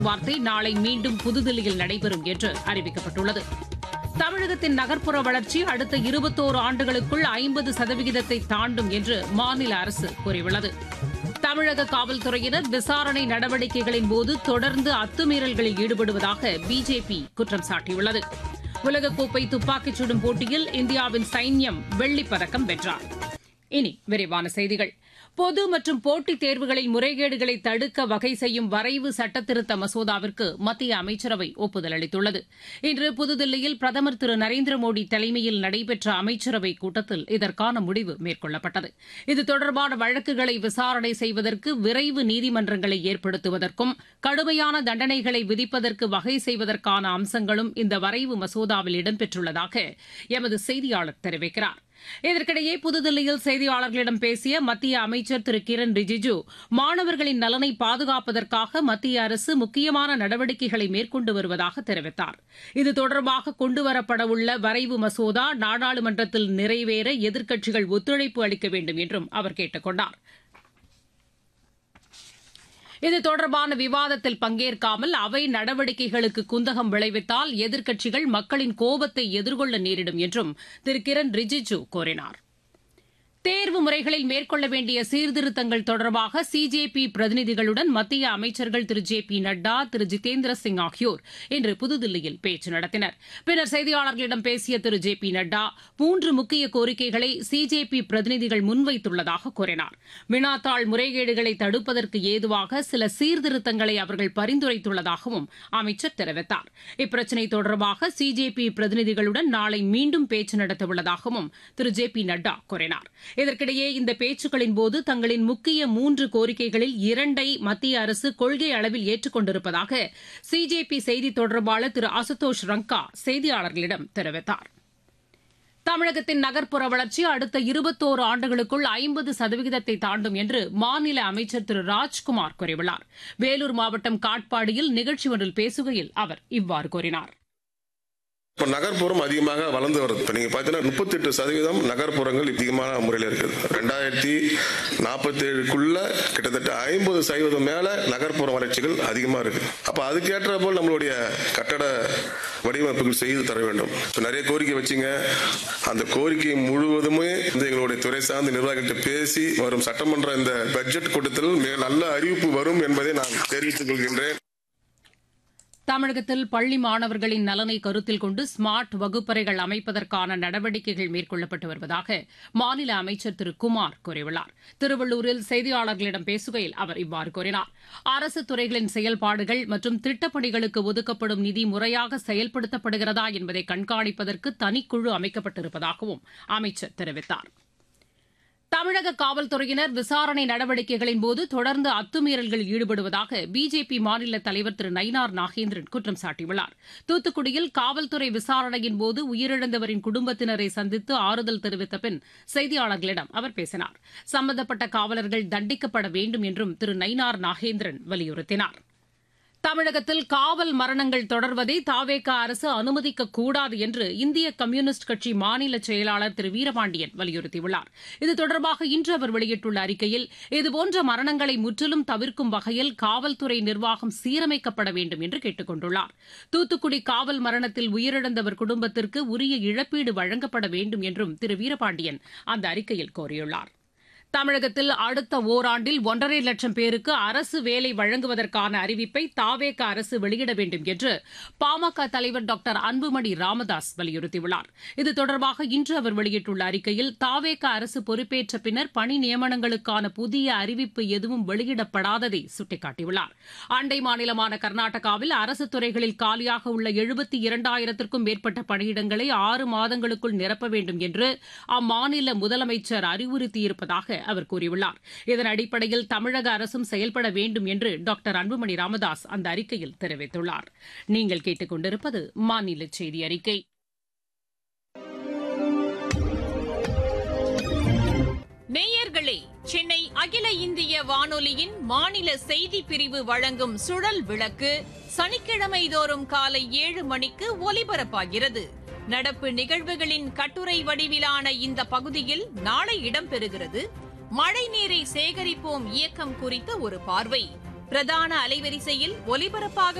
வார்த்தை நாளை மீண்டும் புதுதில்லியில் நடைபெறும் என்று அறிவிக்கப்பட்டுள்ளது. தமிழகத்தின் நகர்ப்புற வளர்ச்சி அடுத்த 21 ஆண்டுகளுக்குள் 50% தாண்டும் என்று மாநில அரசு கூறியுள்ளது. தமிழக காவல்துறையினர் விசாரணை நடவடிக்கைகளின் போது தொடர்ந்து அத்துமீறல்களில் ஈடுபடுவதாக பிஜேபி குற்றம் சாட்டியுள்ளது. உலகக்கோப்பை துப்பாக்கிச் சுடும் போட்டியில் இந்தியாவின் சைன்யம் வெள்ளிப் பதக்கம் வென்றார். இனி விரிவான செய்திகள். பொது மற்றும் போட்டித் தேர்வுகளில் முறைகேடுகளை தடுக்க வகை செய்யும் வரைவு சட்டத்திருத்த மசோதாவிற்கு மத்திய அமைச்சரவை ஒப்புதல் அளித்துள்ளது. இன்று புதுதில்லியில் பிரதமர் திரு நரேந்திர மோடி தலைமையில் நடைபெற்ற அமைச்சரவைக் கூட்டத்தில் இதற்கான முடிவு மேற்கொள்ளப்பட்டது. இது தொடர்பான வழக்குகளை விசாரணை செய்வதற்கு விரைவு நீதிமன்றங்களை ஏற்படுத்துவதற்கும் கடுமையான தண்டனைகளை விதிப்பதற்கு வகை செய்வதற்கான அம்சங்களும் இந்த வரைவு மசோதாவில் இடம்பெற்றுள்ளதாக எமது செய்தியாளர் தெரிவிக்கிறார். இதற்கிடையே புதுதில்லியில் செய்தியாளர்களிடம் பேசிய மத்திய அமைச்சர் திரு கிரண் ரிஜிஜு, மாணவர்களின் நலனை பாதுகாப்பதற்காக மத்திய அரசு முக்கியமான நடவடிக்கைகளை மேற்கொண்டு வருவதாக தெரிவித்தார். இது தொடர்பாக கொண்டுவரப்படவுள்ள வரைவு மசோதா நாடாளுமன்றத்தில் நிறைவேற எதிர்க்கட்சிகள் ஒத்துழைப்பு அளிக்க வேண்டும் என்றும் அவர் கேட்டுக் கொண்டார். இது தொடர்பான விவாதத்தில் பங்கேற்காமல் அவை நடவடிக்கைகளுக்கு குந்தகம் விளைவித்தால் எதிர்க்கட்சிகள் மக்களின் கோபத்தை எதிர்கொள்ள நேரிடும் என்றும் திரு கிரண் ரிஜிஜு கூறினார். தேர்வு முறைகளில் மேற்கொள்ள வேண்டிய சீர்திருத்தங்கள் தொடர்பாக சிஜேபி பிரதிநிதிகளுடன் மத்திய அமைச்சர்கள் திரு ஜே பி நட்டா, திரு ஜிதேந்திர சிங் ஆகியோர் இன்று புதுதில்லியில் பேச்சு நடத்தினர். பின்னர் செய்தியாளர்களிடம் பேசிய திரு ஜே பி நட்டா 3 முக்கிய கோரிக்கைகளை சிஜேபி பிரதிநிதிகள் முன்வைத்துள்ளதாக கூறினார். வினாத்தாள் முறைகேடுகளை தடுப்பதற்கு ஏதுவாக சில சீர்திருத்தங்களை அவர்கள் பரிந்துரைத்துள்ளதாகவும் அமைச்சர் தெரிவித்தார். இப்பிரச்சினை தொடர்பாக சிஜேபி பிரதிநிதிகளுடன் நாளை மீண்டும் பேச்சு நடத்தவுள்ளதாகவும் திரு ஜே பி நட்டா கூறினார். இதற்கிடையே இந்த பேச்சுக்களின் போது தங்களின் முக்கிய 3 கோரிக்கைகளில் 2ஐ மத்திய அரசு கொள்கை அளவில் ஏற்றுக் கொண்டிருப்பதாக சிஜேபி செய்தித் தொடர்பாளர் திரு அசுதோஷ் ரங்கா செய்தியாளர்களிடம் தெரிவித்தார். தமிழகத்தின் நகர்ப்புற வளர்ச்சி அடுத்த 21 ஆண்டுகளுக்குள் 50% தாண்டும் என்று மாநில அமைச்சர் திரு ராஜ்குமார் கூறியுள்ளார். வேலூர் மாவட்டம் காட்பாடியில் நிகழ்ச்சி ஒன்றில் பேசுகையில் அவர் இவ்வாறு கூறினார். இப்போ நகர்ப்புறம் அதிகமாக வளர்ந்து வருது. இப்போ நீங்கள் பார்த்தீங்கன்னா 38% நகர்ப்புறங்கள் அதிகமான முறையில் இருக்குது. 2047க்குள்ள கிட்டத்தட்ட 50% மேலே நகர்ப்புற வளர்ச்சிகள் அதிகமாக இருக்குது. அப்போ அதுக்கேற்ற போல் நம்மளுடைய கட்டட வடிவமைப்புகள் செய்து தர வேண்டும். இப்போ நிறைய கோரிக்கை வச்சிங்க. அந்த கோரிக்கை முழுவதுமே எங்களுடைய துறை சார்ந்த நிர்வாகிகிட்ட பேசி வரும் சட்டமன்ற இந்த பட்ஜெட் கூட்டத்தில் நல்ல அறிவிப்பு வரும் என்பதை நான் தெரிவித்துக் கொள்கின்றேன். தமிழகத்தில் பள்ளி மாணவர்களின் நலனை கருத்தில் கொண்டு ஸ்மார்ட் வகுப்பறைகள் அமைப்பதற்கான நடவடிக்கைகள் மேற்கொள்ளப்பட்டு வருவதாக மாநில அமைச்சர் திரு குமார் கூறியுள்ளார். திருவள்ளூரில் செய்தியாளர்களிடம் பேசுகையில் அவர் இவ்வாறு கூறினார். அரசு துறைகளின் செயல்பாடுகள் மற்றும் திட்டப்பணிகளுக்கு ஒதுக்கப்படும் நிதி முறையாக செயல்படுத்தப்படுகிறதா என்பதை கண்காணிப்பதற்கு தனிக்குழு அமைக்கப்பட்டிருப்பதாகவும் அமைச்சர் தெரிவித்தார். தமிழக காவல்துறையினர் விசாரணை நடவடிக்கைகளின் போது தொடர்ந்து அத்துமீறல்களில் ஈடுபடுவதாக பிஜேபி மாநில தலைவர் திரு நயினார் நாகேந்திரன் குற்றம் சாட்டியுள்ளார். தூத்துக்குடியில் காவல்துறை விசாரணையின் போது உயிரிழந்தவரின் குடும்பத்தினரை சந்தித்து ஆறுதல் தெரிவித்த பின் செய்தியாளர்களிடம் அவர் பேசினார். சம்பந்தப்பட்ட காவலர்கள் தண்டிக்கப்பட வேண்டும் என்றும் திரு நயினார் நாகேந்திரன் வலியுறுத்தினார். தமிழகத்தில் காவல் மரணங்கள் தொடர்வதை தவேக அரசு அனுமதிக்கக்கூடாது என்று இந்திய கம்யூனிஸ்ட் கட்சி மாநில செயலாளர் திரு வீரபாண்டியன் வலியுறுத்தியுள்ளார். இது தொடர்பாக இன்று அவர் வெளியிட்டுள்ள அறிக்கையில் இதுபோன்ற மரணங்களை முற்றிலும் தவிர்க்கும் வகையில் காவல்துறை நிர்வாகம் சீரமைக்கப்பட வேண்டும் என்று கேட்டுக் கொண்டுள்ளார். தூத்துக்குடி காவல் மரணத்தில் உயிரிழந்தவர் குடும்பத்திற்கு உரிய இழப்பீடு வழங்கப்பட வேண்டும் என்றும் திரு வீரபாண்டியன் அந்த அறிக்கையில் கோரியுள்ளார். தமிழகத்தில் அடுத்த ஓராண்டில் 1.5 லட்சம் பேருக்கு அரசு வேலை வழங்குவதற்கான அறிவிப்பை தவேக அரசு வெளியிட வேண்டும் என்று பாமக தலைவர் டாக்டர் அன்புமணி ராமதாஸ் வலியுறுத்தியுள்ளார். இது தொடர்பாக இன்று அவர் வெளியிட்டுள்ள அறிக்கையில் தவேக அரசு பொறுப்பேற்ற பின்னர் பணி நியமனங்களுக்கான புதிய அறிவிப்பு எதுவும் வெளியிடப்படாததை சுட்டிக்காட்டியுள்ளார். அண்டை மாநிலமான கர்நாடகாவில் அரசு துறைகளில் காலியாக உள்ள 72,000க்கும் மேற்பட்ட பணியிடங்களை 6 மாதங்களுக்குள் நிரப்ப வேண்டும் என்று அம்மாநில முதலமைச்சர் அறிவுறுத்தியிருப்பதாக அவர் கூறியுள்ளார். இதன் அடிப்படையில் தமிழக அரசும் செயல்பட வேண்டும் என்று டாக்டர் அன்புமணி ராமதாஸ் அந்த அறிக்கையில் தெரிவித்துள்ளார். நீங்கள் கேட்டுக் கொண்டிருப்பது மாநில செய்தி அறிக்கை. நேயர்களே, சென்னை அகில இந்திய வானொலியின் மாநில செய்திப் பிரிவு வழங்கும் சுழல் விளக்கு சனிக்கிழமை தோறும் காலை 7 மணிக்கு ஒலிபரப்பாகிறது. நடப்பு நிகழ்வுகளின் கட்டுரை வடிவிலான இந்த பகுதியில் நாளை இடம்பெறுகிறது மழைநீரை சேகரிப்போம் இயக்கம் குறித்த ஒரு பார்வை. பிரதான அலைவரிசையில் ஒலிபரப்பாக